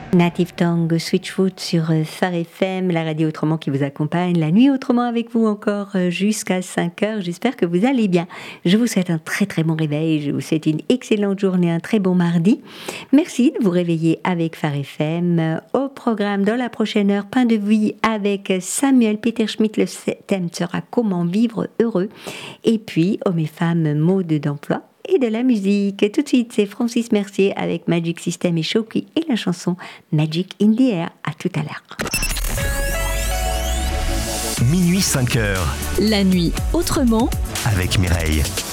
Native Tongue Switchfoot sur Phare FM, la radio autrement qui vous accompagne, la nuit autrement avec vous encore jusqu'à 5h. J'espère que vous allez bien. Je vous souhaite un très très bon réveil, je vous souhaite une excellente journée, un très bon mardi. Merci de vous réveiller avec Phare FM. Au programme dans la prochaine heure, Pain de vie avec Samuel Peter Schmidt. Le thème sera comment vivre heureux. Et puis, hommes et femmes, mode d'emploi et de la musique. Tout de suite, c'est Francis Mercier avec Magic System et Shoki et la chanson Magic in the Air. À tout à l'heure. Minuit 5h. La nuit autrement avec Mireille.